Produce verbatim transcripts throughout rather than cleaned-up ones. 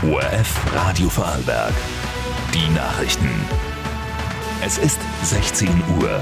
O R F Radio Vorarlberg. Die Nachrichten. Es ist sechzehn Uhr.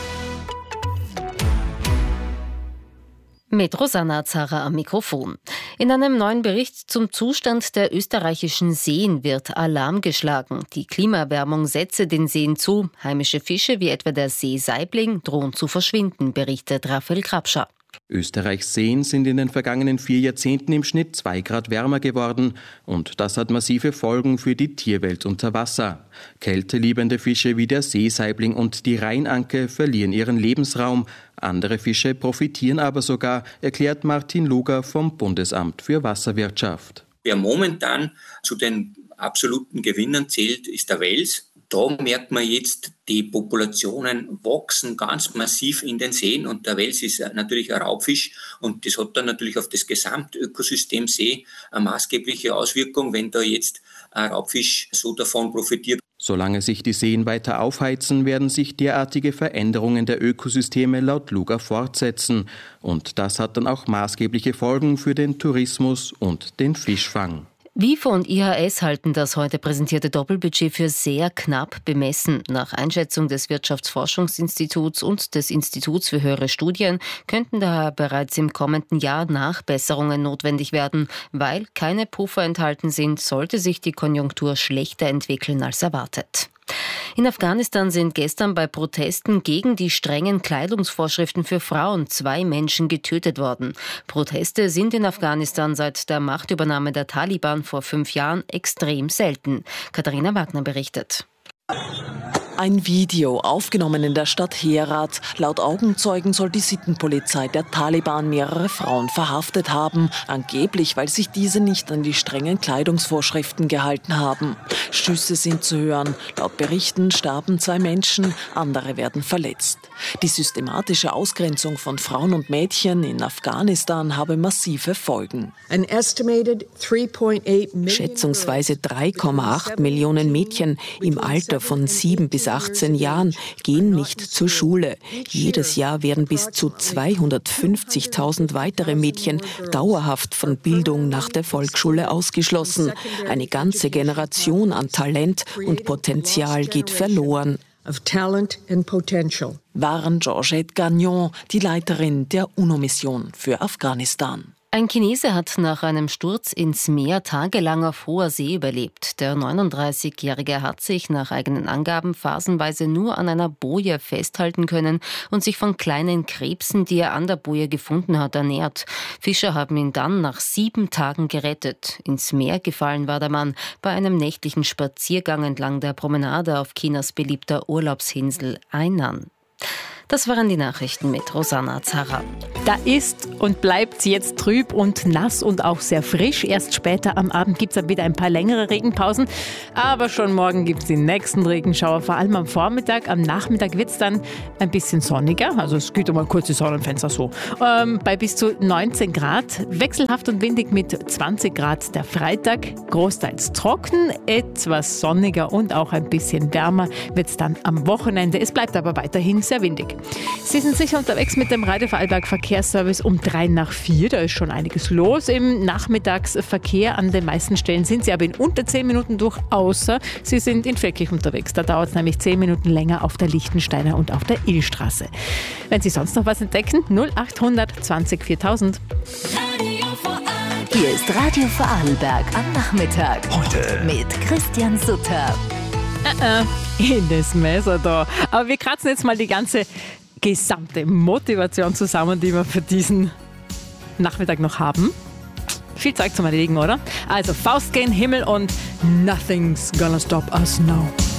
Mit Rosanna Zara am Mikrofon. In einem neuen Bericht zum Zustand der österreichischen Seen wird Alarm geschlagen. Die Klimaerwärmung setze den Seen zu. Heimische Fische wie etwa der Seesaibling drohen zu verschwinden, berichtet Raphael Krapscher. Österreichs Seen sind in den vergangenen vier Jahrzehnten im Schnitt zwei Grad wärmer geworden und das hat massive Folgen für die Tierwelt unter Wasser. Kälteliebende Fische wie der Seesaibling und die Rheinanke verlieren ihren Lebensraum. Andere Fische profitieren aber sogar, erklärt Martin Luger vom Bundesamt für Wasserwirtschaft. Wer momentan zu den absoluten Gewinnern zählt, ist der Wels. Da merkt man jetzt, die Populationen wachsen ganz massiv in den Seen und der Wels ist natürlich ein Raubfisch und das hat dann natürlich auf das Gesamtökosystem See eine maßgebliche Auswirkung, wenn da jetzt ein Raubfisch so davon profitiert. Solange sich die Seen weiter aufheizen, werden sich derartige Veränderungen der Ökosysteme laut Luger fortsetzen. Und das hat dann auch maßgebliche Folgen für den Tourismus und den Fischfang. W I F O und I H S halten das heute präsentierte Doppelbudget für sehr knapp bemessen. Nach Einschätzung des Wirtschaftsforschungsinstituts und des Instituts für höhere Studien könnten daher bereits im kommenden Jahr Nachbesserungen notwendig werden. Weil keine Puffer enthalten sind, sollte sich die Konjunktur schlechter entwickeln als erwartet. In Afghanistan sind gestern bei Protesten gegen die strengen Kleidungsvorschriften für Frauen zwei Menschen getötet worden. Proteste sind in Afghanistan seit der Machtübernahme der Taliban vor fünf Jahren extrem selten. Katharina Wagner berichtet. Ein Video, aufgenommen in der Stadt Herat. Laut Augenzeugen soll die Sittenpolizei der Taliban mehrere Frauen verhaftet haben. Angeblich, weil sich diese nicht an die strengen Kleidungsvorschriften gehalten haben. Schüsse sind zu hören. Laut Berichten starben zwei Menschen, andere werden verletzt. Die systematische Ausgrenzung von Frauen und Mädchen in Afghanistan habe massive Folgen. Schätzungsweise drei Komma acht Millionen Mädchen im Alter von sieben bis achtzehn Jahren gehen nicht zur Schule. Jedes Jahr werden bis zu zweihundertfünfzigtausend weitere Mädchen dauerhaft von Bildung nach der Volksschule ausgeschlossen. Eine ganze Generation an Talent und Potenzial geht verloren. Waren Georgette Gagnon, die Leiterin der UNO-Mission für Afghanistan. Ein Chinese hat nach einem Sturz ins Meer tagelang auf hoher See überlebt. Der neununddreißigjährige hat sich nach eigenen Angaben phasenweise nur an einer Boje festhalten können und sich von kleinen Krebsen, die er an der Boje gefunden hat, ernährt. Fischer haben ihn dann nach sieben Tagen gerettet. Ins Meer gefallen war der Mann bei einem nächtlichen Spaziergang entlang der Promenade auf Chinas beliebter Urlaubsinsel Ainan. Das waren die Nachrichten mit Rosanna Zara. Da ist und bleibt jetzt trüb und nass und auch sehr frisch. Erst später am Abend gibt es dann wieder ein paar längere Regenpausen. Aber schon morgen gibt es die nächsten Regenschauer, vor allem am Vormittag. Am Nachmittag wird es dann ein bisschen sonniger. Also es geht um ein kurzes Sonnenfenster so. Ähm, bei bis zu neunzehn Grad. Wechselhaft und windig mit zwanzig Grad der Freitag. Großteils trocken, etwas sonniger und auch ein bisschen wärmer wird es dann am Wochenende. Es bleibt aber weiterhin sehr windig. Sie sind sicher unterwegs mit dem Radio Vorarlberg Verkehrsservice um drei nach vier. Da ist schon einiges los im Nachmittagsverkehr. An den meisten Stellen sind Sie aber in unter zehn Minuten durch, außer Sie sind in Feldkirch unterwegs. Da dauert es nämlich zehn Minuten länger auf der Lichtensteiner und auf der Illstraße. Wenn Sie sonst noch was entdecken, null acht hundert zwanzig viertausend. Hier ist Radio Vorarlberg am Nachmittag. Heute mit Christian Sutter. Äh, äh, in das Messer da. Aber wir kratzen jetzt mal die ganze gesamte Motivation zusammen, die wir für diesen Nachmittag noch haben. Viel Zeug zum Erledigen, oder? Also Faust gen Himmel und Nothing's gonna stop us now.